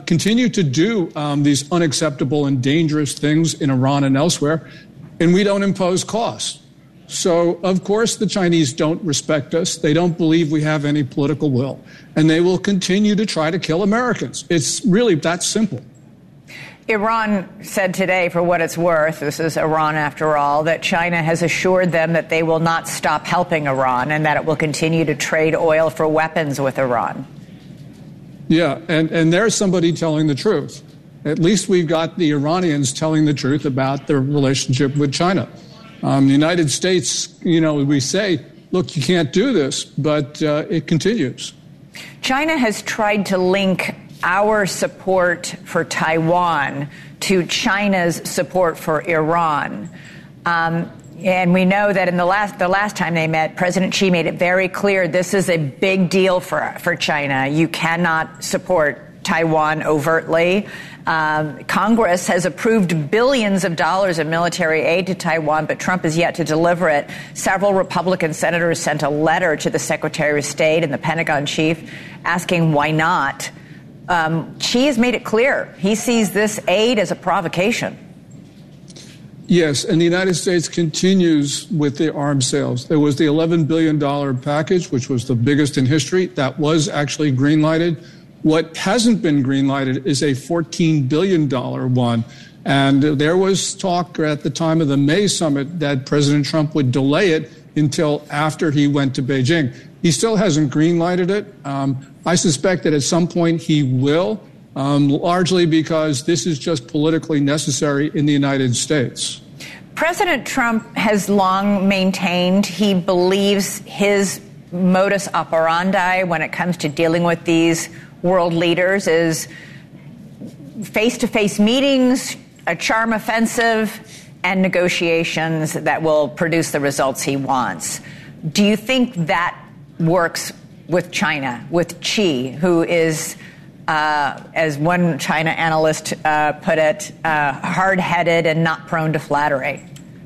continue to do these unacceptable and dangerous things in Iran and elsewhere, and we don't impose costs. So, of course, the Chinese don't respect us. They don't believe we have any political will, and they will continue to try to kill Americans. It's really that simple. Iran said today, for what it's worth, this is Iran after all, that China has assured them that they will not stop helping Iran and that it will continue to trade oil for weapons with Iran. Yeah, and there's somebody telling the truth. At least we've got the Iranians telling the truth about their relationship with China. The United States, we say, look, you can't do this, but it continues. China has tried to link our support for Taiwan to China's support for Iran. And we know that in the last time they met, President Xi made it very clear this is a big deal for China. You cannot support Taiwan overtly. Congress has approved billions of dollars of military aid to Taiwan, but Trump is yet to deliver it. Several Republican senators sent a letter to the Secretary of State and the Pentagon chief asking why not. Xi has made it clear he sees this aid as a provocation. Yes, and the United States continues with the arms sales. There was the $11 billion package, which was the biggest in history. That was actually green-lighted. What hasn't been green-lighted is a $14 billion one. And there was talk at the time of the May summit that President Trump would delay it until after he went to Beijing. He still hasn't green-lighted it. I suspect that at some point he will, largely because this is just politically necessary in the United States. President Trump has long maintained he believes his modus operandi when it comes to dealing with these world leaders is face-to-face meetings, a charm offensive, and negotiations that will produce the results he wants. Do you think that works with China, with Xi, who is, as one China analyst put it, hard-headed and not prone to flattery?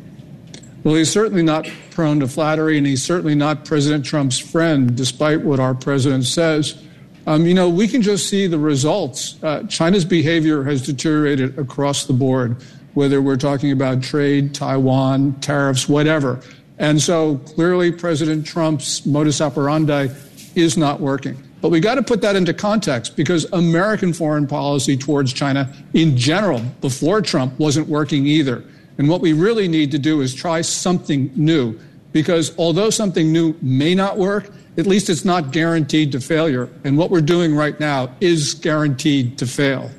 Well, he's certainly not prone to flattery, and he's certainly not President Trump's friend, despite what our president says. We can just see the results. China's behavior has deteriorated across the board, whether we're talking about trade, Taiwan, tariffs, whatever. And so clearly President Trump's modus operandi is not working. But we got to put that into context because American foreign policy towards China in general before Trump wasn't working either. And what we really need to do is try something new, because although something new may not work, at least it's not guaranteed to failure. And what we're doing right now is guaranteed to fail.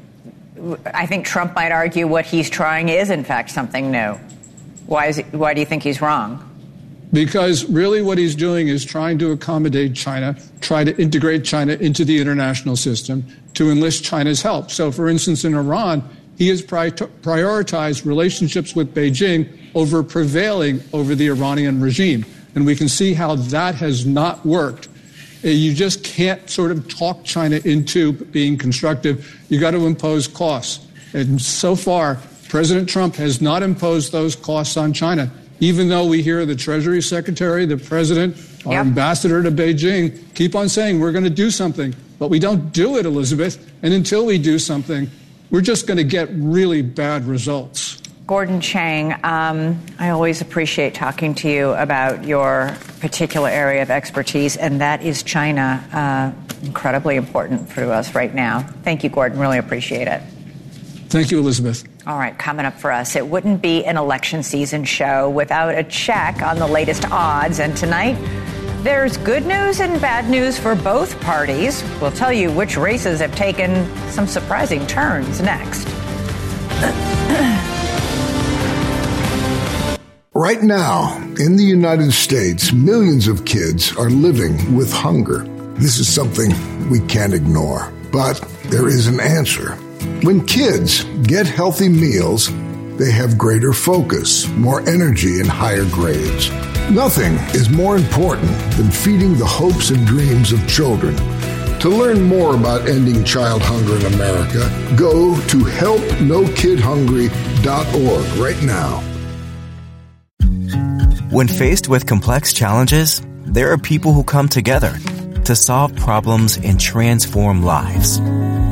I think Trump might argue what he's trying is, in fact, something new. Why do you think he's wrong? Because really what he's doing is trying to accommodate China, try to integrate China into the international system to enlist China's help. So, for instance, in Iran, he has prioritized relationships with Beijing over prevailing over the Iranian regime. And we can see how that has not worked. You just can't sort of talk China into being constructive. You got to impose costs. And so far, President Trump has not imposed those costs on China, even though we hear the Treasury Secretary, the President, our ambassador to Beijing keep on saying we're going to do something. But we don't do it, Elizabeth. And until we do something, we're just going to get really bad results. Gordon Chang, I always appreciate talking to you about your particular area of expertise, and that is China. Incredibly important for us right now. Thank you, Gordon. Really appreciate it. Thank you, Elizabeth. All right, coming up for us, it wouldn't be an election season show without a check on the latest odds. And tonight, there's good news and bad news for both parties. We'll tell you which races have taken some surprising turns next. Right now, in the United States, millions of kids are living with hunger. This is something we can't ignore, but there is an answer. When kids get healthy meals, they have greater focus, more energy, and higher grades. Nothing is more important than feeding the hopes and dreams of children. To learn more about ending child hunger in America, go to helpnokidhungry.org right now. When faced with complex challenges, there are people who come together to solve problems and transform lives.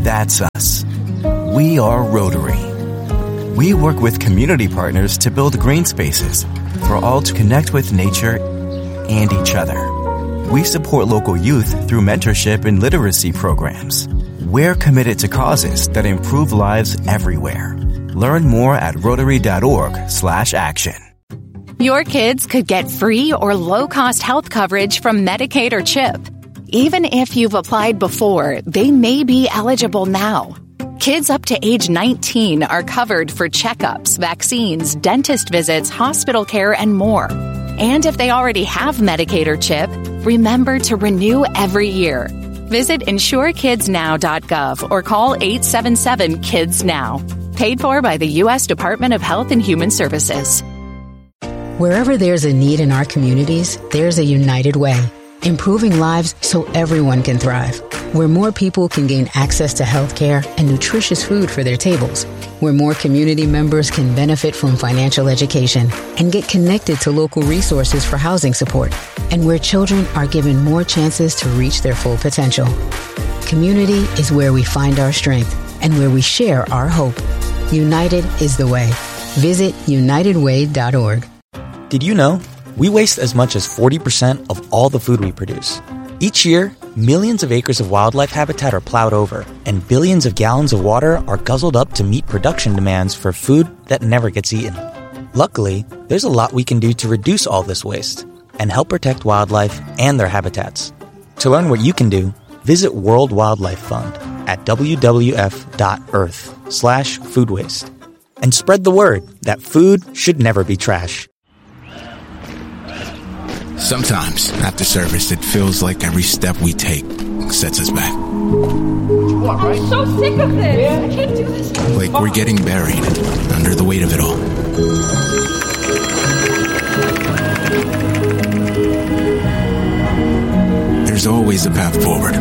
That's us. We are Rotary. We work with community partners to build green spaces for all to connect with nature and each other. We support local youth through mentorship and literacy programs. We're committed to causes that improve lives everywhere. Learn more at Rotary.org/action. Your kids could get free or low-cost health coverage from Medicaid or CHIP. Even if you've applied before, they may be eligible now. Kids up to age 19 are covered for checkups, vaccines, dentist visits, hospital care, and more. And if they already have Medicaid or CHIP, remember to renew every year. Visit insurekidsnow.gov or call 877-KIDS-NOW. Paid for by the U.S. Department of Health and Human Services. Wherever there's a need in our communities, there's a United Way. Improving lives so everyone can thrive. Where more people can gain access to health care and nutritious food for their tables. Where more community members can benefit from financial education and get connected to local resources for housing support. And where children are given more chances to reach their full potential. Community is where we find our strength and where we share our hope. United is the way. Visit unitedway.org. Did you know we waste as much as 40% of all the food we produce? Each year, millions of acres of wildlife habitat are plowed over, and billions of gallons of water are guzzled up to meet production demands for food that never gets eaten. Luckily, there's a lot we can do to reduce all this waste and help protect wildlife and their habitats. To learn what you can do, visit World Wildlife Fund at wwf.earth/food waste. And spread the word that food should never be trash. Sometimes, after service, it feels like every step we take sets us back. I'm so sick of this. I can't do this anymore. Like we're getting buried under the weight of it all. There's always a path forward.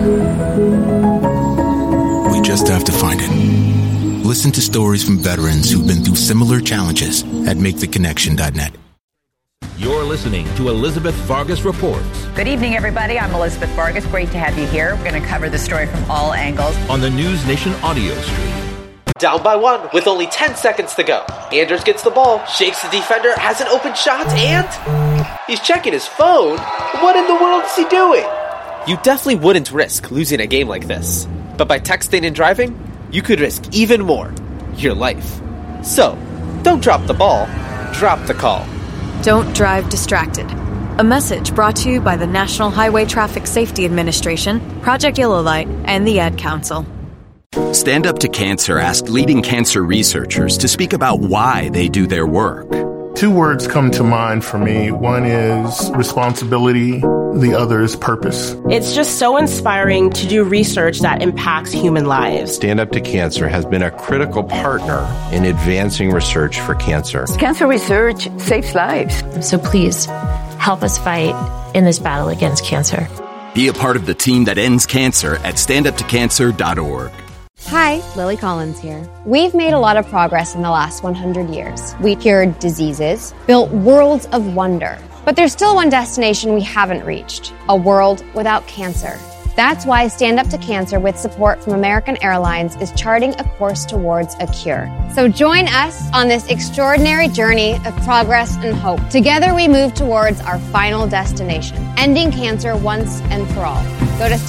We just have to find it. Listen to stories from veterans who've been through similar challenges at MakeTheConnection.net. You're listening to Elizabeth Vargas Reports. Good evening, everybody. I'm Elizabeth Vargas. Great to have you here. We're going to cover the story from all angles. On the News Nation audio stream. Down by one with only 10 seconds to go. Anders gets the ball, shakes the defender, has an open shot, and he's checking his phone. What in the world is he doing? You definitely wouldn't risk losing a game like this. But by texting and driving, you could risk even more. Your life. So, don't drop the ball. Drop the call. Don't drive distracted. A message brought to you by the National Highway Traffic Safety Administration, Project Yellow Light, and the Ad Council. Stand Up to Cancer asked leading cancer researchers to speak about why they do their work. Two words come to mind for me. One is responsibility. The other is purpose. It's just so inspiring to do research that impacts human lives. Stand Up to Cancer has been a critical partner in advancing research for cancer. Cancer research saves lives. So please, help us fight in this battle against cancer. Be a part of the team that ends cancer at standuptocancer.org. Hi, Lily Collins here. We've made a lot of progress in the last 100 years. We cured diseases, built worlds of wonder. But there's still one destination we haven't reached, a world without cancer. That's why Stand Up to Cancer, with support from American Airlines, is charting a course towards a cure. So join us on this extraordinary journey of progress and hope. Together we move towards our final destination, ending cancer once and for all. Go to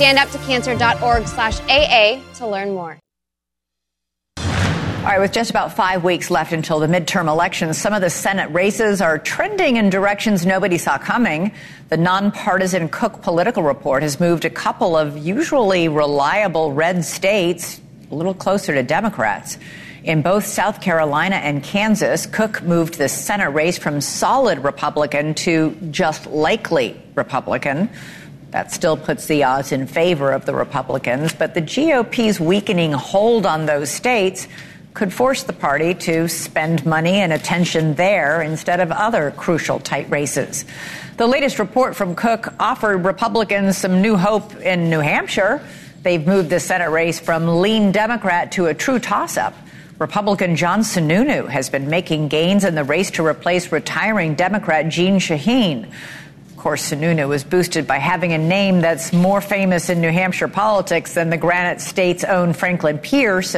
standuptocancer.org/AA to learn more. All right, with just about 5 weeks left until the midterm elections, some of the Senate races are trending in directions nobody saw coming. The nonpartisan Cook Political Report has moved a couple of usually reliable red states a little closer to Democrats. In both South Carolina and Kansas, Cook moved the Senate race from solid Republican to just likely Republican. That still puts the odds in favor of the Republicans, but the GOP's weakening hold on those states could force the party to spend money and attention there instead of other crucial tight races. The latest report from Cook offered Republicans some new hope in New Hampshire. They've moved the Senate race from lean Democrat to a true toss-up. Republican John Sununu has been making gains in the race to replace retiring Democrat Jeanne Shaheen. course, Sununu was boosted by having a name that's more famous in New Hampshire politics than the Granite State's own Franklin Pierce.